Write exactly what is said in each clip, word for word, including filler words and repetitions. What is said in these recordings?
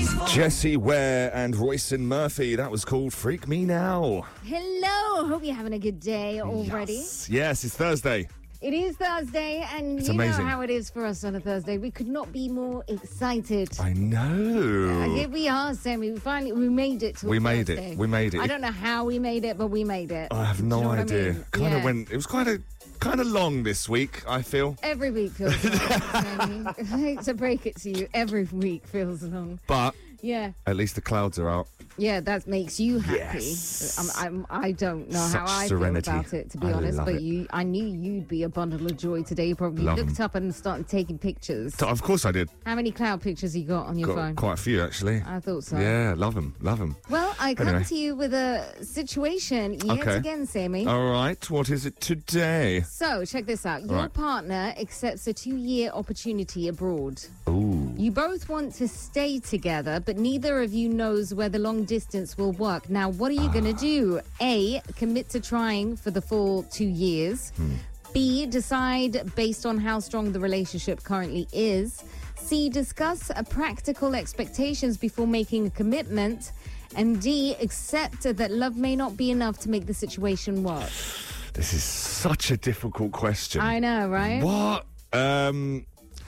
Jessie Ware and Royce and Murphy. That was called Freak Me Now. Hello. Hope you're having a good day already. Yes, yes it's Thursday. It is Thursday, and It's you amazing. know how it is for us on a Thursday. We could not be more excited. I know. Uh, here we are, Sammy. We finally we made it to We a made Thursday. it. We made it. I don't know how we made it, but we made it. I have Do you no know what I idea. mean? Kind of Yeah. went. It was kind of kind of long this week, I feel. Every week feels long, Sammy. I hate to break it to you. Every week feels long. But Yeah. at least the clouds are out. Yeah, that makes you happy. Yes. I'm, I'm, I don't know Such how I serenity. feel about it, to be I honest. love But it. you, I knew you'd be a bundle of joy today. You probably Love looked 'em. up and started taking pictures. So, of course I did. How many cloud pictures you got on your Got phone? quite a few, actually. I thought so. Yeah, love them. Love them. Well, I come Anyway. to you with a situation yet Okay. again, Sammy. All right. What is it today? So, check this out. Your Right. partner accepts a two-year opportunity abroad. Ooh. You both want to stay together, but neither of you knows whether long distance will work. Now, what are you going to do? A, commit to trying for the full two years. B, decide based on how strong the relationship currently is. C, discuss uh, practical expectations before making a commitment. And D, accept that love may not be enough to make the situation work. This is such a difficult question. I know, right? What? Um,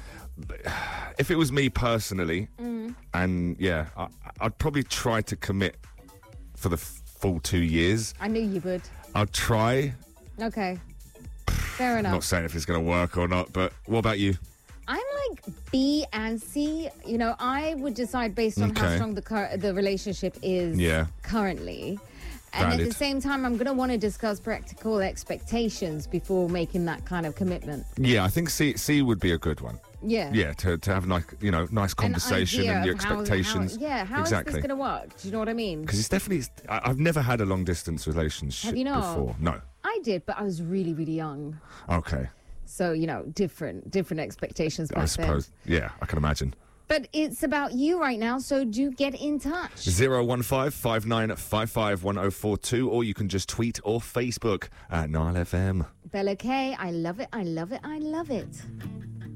if it was me personally, Mm. and yeah, I, I'd probably try to commit for the f- full two years. I knew you would. I'd try. Okay. Fair I'm not enough. saying if it's going to work or not, but what about you? I'm like B and C. You know, I would decide based on how Okay. strong the cur- the relationship is Yeah. currently. And at Valid. the same time, I'm going to want to discuss practical expectations before making that kind of commitment. Yeah, I think C C would be a good one. Yeah. Yeah, to, to have like you know nice An conversation idea and your of how- expectations. how- yeah, how is exactly. this going to work? Do you know what I mean? Because it's definitely. I, I've never had a long distance relationship Have you not? before. No. I did, but I was really, really young. Okay. So, you know, different different expectations back I suppose. Yeah, I can imagine. But it's about you right now, so do get in touch. zero one five five nine five five one zero four two, or you can just tweet or Facebook at Nile F M. Bella K, I love it, I love it, I love it.